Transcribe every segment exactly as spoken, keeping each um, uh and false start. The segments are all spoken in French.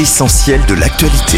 l'essentiel de l'actualité.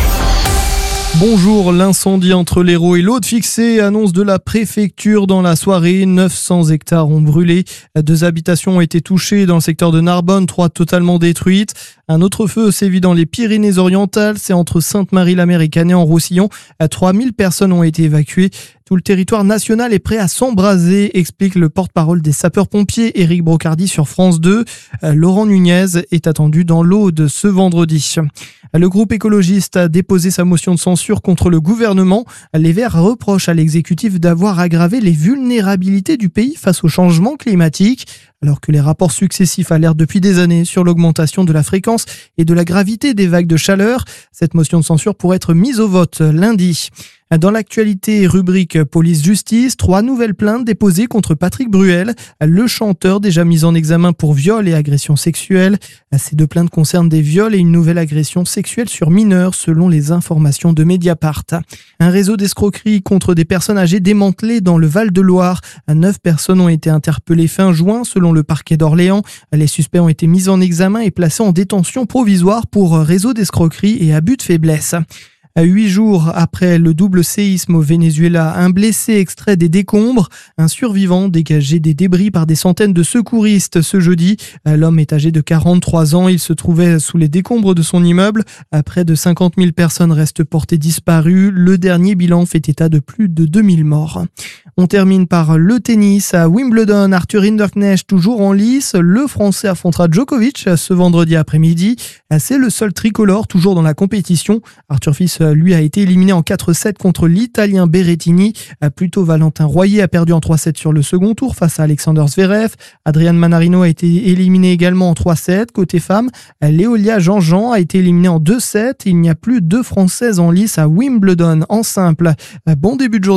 Bonjour, l'incendie entre l'Hérault et l'Hauts-de-Fixé, annonce de la préfecture dans la soirée. neuf cents hectares ont brûlé. Deux habitations ont été touchées dans le secteur de Narbonne, trois totalement détruites. Un autre feu sévit dans les Pyrénées-Orientales, c'est entre Sainte-Marie-la-Mer et Canet-en-Roussillon. trois mille personnes ont été évacuées. Tout le territoire national est prêt à s'embraser, explique le porte-parole des sapeurs-pompiers, Éric Brocardi, sur France deux. Laurent Nunez est attendu dans l'Aude ce vendredi. Le groupe écologiste a déposé sa motion de censure contre le gouvernement. Les Verts reprochent à l'exécutif d'avoir aggravé les vulnérabilités du pays face au changement climatique, alors que les rapports successifs alertent depuis des années sur l'augmentation de la fréquence et de la gravité des vagues de chaleur. Cette motion de censure pourrait être mise au vote lundi. Dans l'actualité, rubrique police-justice, trois nouvelles plaintes déposées contre Patrick Bruel, le chanteur déjà mis en examen pour viol et agression sexuelle. Ces deux plaintes concernent des viols et une nouvelle agression sexuelle sur mineurs, selon les informations de Mediapart. Un réseau d'escroquerie contre des personnes âgées démantelé dans le Val-de-Loire. Neuf personnes ont été interpellées fin juin, selon le parquet d'Orléans. Les suspects ont été mis en examen et placés en détention provisoire pour réseau d'escroquerie et abus de faiblesse. À huit jours après le double séisme au Venezuela, un blessé extrait des décombres, un survivant dégagé des débris par des centaines de secouristes ce jeudi. L'homme est âgé de quarante-trois ans, il se trouvait sous les décombres de son immeuble. Près de cinquante mille personnes restent portées disparues. Le dernier bilan fait état de plus de deux mille morts. On termine par le tennis. À Wimbledon, Arthur Hinderknecht toujours en lice. Le Français affrontera Djokovic ce vendredi après-midi. C'est le seul tricolore toujours dans la compétition. Arthur Fils, lui, a été éliminé en quatre sept contre l'Italien Berrettini. Plus tôt, Valentin Royer a perdu en trois sept sur le second tour face à Alexander Zverev. Adrian Manarino a été éliminé également en trois sept. Côté femmes, Léolia Jean-Jean a été éliminée en deux sept. Il n'y a plus deux Françaises en lice à Wimbledon en simple. Bon début de journée.